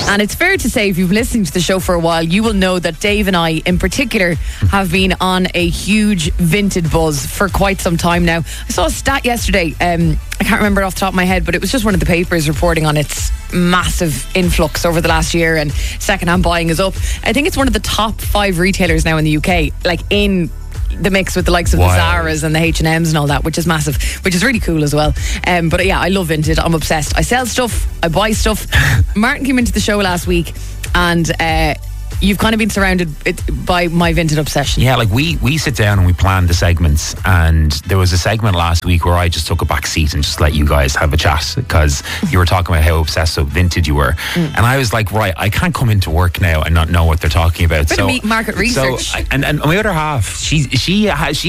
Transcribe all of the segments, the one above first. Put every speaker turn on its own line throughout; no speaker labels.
And it's fair to say, if you've been listening to the show for a while, you will know that Dave and I, in particular, have been on a huge Vinted buzz for quite some time now. I saw a stat yesterday, I can't remember it off the top of my head, but it was just one of the papers reporting on its massive influx over the last year, and second-hand buying is up. I think it's one of the top 5 retailers now in the UK, like in the mix with the likes of the Zaras and the H&Ms and all that, which is massive, which is really cool as well. But yeah, I love Vinted. I'm obsessed. I sell stuff, I buy stuff. Martin came into the show last week, and you've kind of been surrounded by my Vinted obsession.
Yeah, like we sit down and we plan the segments, and there was a segment last week where I just took a back seat and just let you guys have a chat, because you were talking about how obsessed with Vinted you were. And I was like, right, I can't come into work now and not know what they're talking about.
Bit of market research.
So, and my other half, she's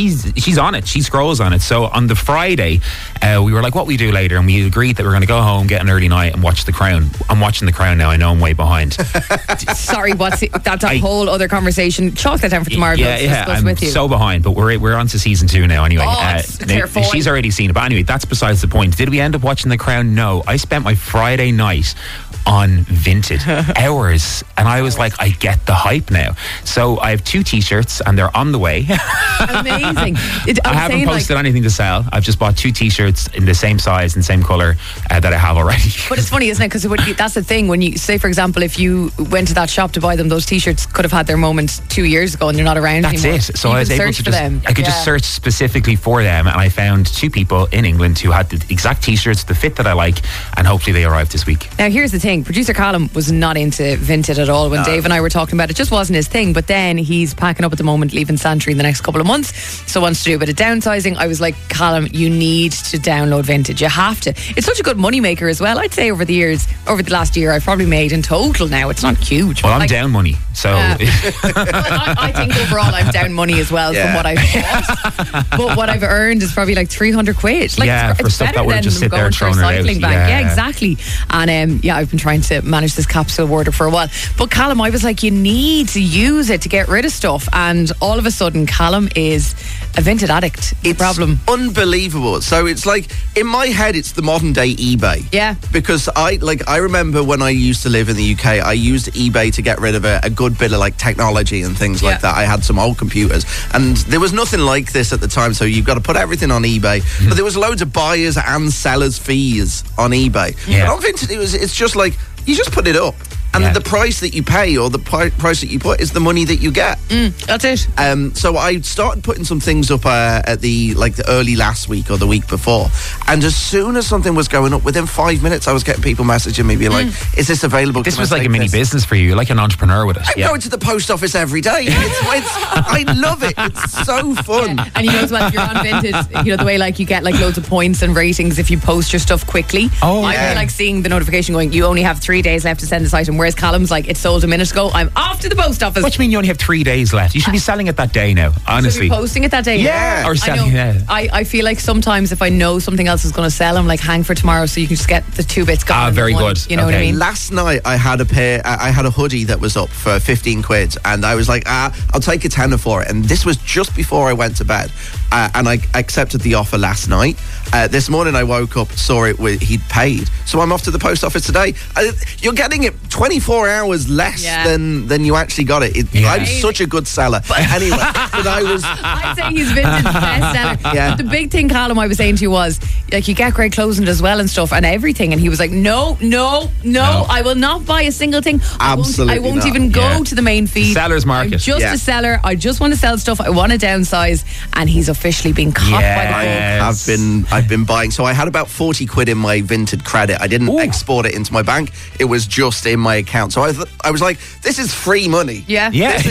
on it. She scrolls on it. So on the Friday, we were like, what we do later, and we agreed that we're going to go home, get an early night, and watch The Crown. I'm watching The Crown now. I know I'm way behind.
Sorry, that's a whole other conversation. Chalk that down for tomorrow.
Yeah, I'm so behind, but we're on to season 2 now anyway. She's already seen it, but anyway, that's besides the point. Did we end up watching The Crown? No. I spent my Friday night on Vinted hours, and I was like, I get the hype now. So I have 2 t-shirts and they're on the way.
Amazing.
I haven't posted anything to sell. I've just bought 2 t-shirts in the same size and same colour that I have already.
But it's funny, isn't it? Because that's the thing, when you say, for example, if you went to that shop to buy them, those t-shirts could have had their moment 2 years ago and they're not around anymore.
That's it. So I was able to just search specifically for them, and I found 2 people in England who had the exact t-shirts, the fit that I like, and hopefully they arrive this week.
Now here's the thing, producer Callum was not into Vinted at all when Dave and I were talking about it. Just wasn't his thing. But then he's packing up at the moment, leaving Santry in the next couple of months, so wants to do a bit of downsizing. I was like, Callum, you need to download Vinted. You have to. It's such a good money maker as well. I'd say over the last year, I've probably made in total now, it's not huge.
Well, I'm down money, so
I think overall I'm down money as well from what I've bought. But what I've earned is probably like 300 quid. Like,
for stuff that would just sit there thrown it out.
Yeah, exactly. And I've been trying to manage this capsule wardrobe for a while. But Callum, I was like, you need to use it to get rid of stuff. And all of a sudden, Callum is a Vinted addict.
It's
problem.
Unbelievable. So it's like, in my head, it's the modern day eBay.
Yeah.
Because I remember when I used to live in the UK, I used eBay to get rid of a good bit of like technology and things like that. I had some old computers, and there was nothing like this at the time. So you've got to put everything on eBay. But there was loads of buyers and sellers fees on eBay.
Yeah.
But on Vinted, it's just like, you just put it up. And the price that you pay, or the price that you put, is the money that you get.
That's it.
So I started putting some things up at the early last week or the week before, and as soon as something was going up, within 5 minutes I was getting people messaging me being like, "Is this available?"
This was like a mini business for you. You're like an entrepreneur with it.
I'm going to the post office every day. I love it. It's so fun.
Yeah. And you know as well, if you're on Vinted, you know the way like you get like loads of points and ratings if you post your stuff quickly. I really like seeing the notification going, you only have 3 days left to send this item. Whereas Callum's like, it sold a minute ago, I'm off to the post office.
What do you mean you only have 3 days left? You should be selling it that day now, honestly.
Should be posting it that day.
Yeah. Or selling it.
I feel like sometimes if I know something else is going to sell, I'm like, hang for tomorrow so you can just get the 2 bits gone.
Very good.
You know what I mean?
Last night I had a hoodie that was up for 15 quid, and I was like, I'll take a tenner for it. And this was just before I went to bed, and I accepted the offer last night. This morning I woke up, saw he'd paid, so I'm off to the post office today. You're getting it 24 hours less than you actually got it. I'm such a good seller. But anyway,
I'd say he's Vinted best seller. Yeah. The big thing, Callum, I was saying to you was, like, you get great clothes in it as well and stuff and everything, and he was like, no, I will not buy a single thing.
Absolutely
I won't even go to the main feed.
Seller's market.
I'm just a seller. I just want to sell stuff. I want to downsize, and he's officially been caught by the bug.
I've been buying. So I had about 40 quid in my Vinted credit. I didn't export it into my bank. It was just in my account. So I was like, this is free money.
Yeah.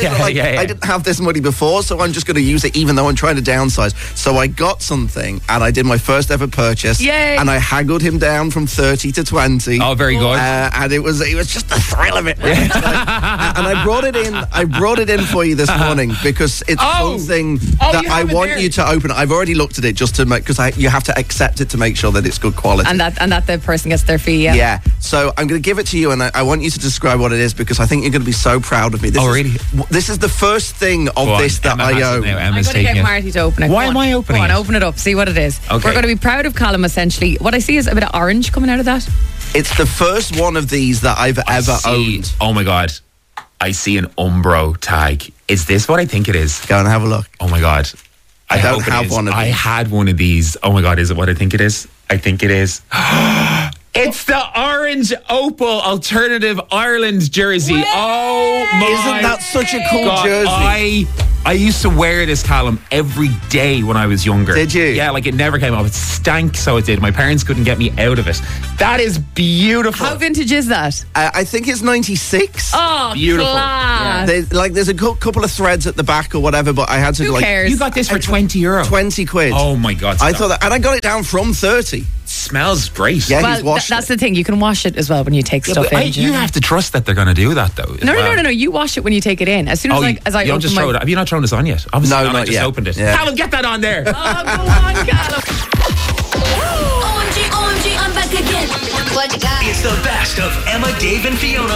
I didn't have this money before, so I'm just going to use it even though I'm trying to downsize. So I got something, and I did my first ever purchase.
Yay.
And I haggled him down from 30 to 20.
Oh, very good.
And it was just the thrill of it. Right? And I brought it in for you this morning because it's something that I want you to open. I've already looked at it just to make, because you have to accept it to make sure that it's good quality.
And that the person gets their fee,
Yeah. So I'm going to give it to you, and I want you to describe what it is, because I think you're going to be so proud of me. This is the first thing of this that I own.
I'm going to get Marty to open it.
Why am I opening it?
Go on, open it up. See what it is.
Okay.
We're going to be proud of Callum, essentially. What I see is a bit of orange coming out of that.
It's the first one of these that I've ever owned.
Oh my God. I see an Umbro tag. Is this what I think it is?
Go and have a look.
Oh my God.
I don't have one of these.
I had one of these. Oh my God, is it what I think it is? I think it is. It's the orange opal alternative Ireland jersey.
Way!
Oh my!
Isn't that such a cool
God,
jersey?
I used to wear this, Callum, every day when I was younger.
Did you?
Yeah, like it never came off. It stank, so it did. My parents couldn't get me out of it. That is beautiful.
How vintage is that?
I think it's 96.
Oh,
Beautiful.
class.
There's a couple of threads at the back or whatever, but I had to
Who cares?
You got this for €20.
20 quid.
Oh my God!
I
stop.
thought that, and I got it down from 30.
Smells great.
Yeah,
Well,
he's washed
that's
it.
the thing. You can wash it as well when you take stuff in.
You have to trust that they're going to do that, though.
No. You wash it when you take it in. As soon as as I
you don't
open
just throw it. Have you not thrown this on yet? Obviously
No,
not. I
not
just
yet.
opened it.
Yeah.
Callum, get that on there.
Oh, go on, Callum.
OMG, I'm back again. What you got?
It's the best of Emma, Dave, and Fiona.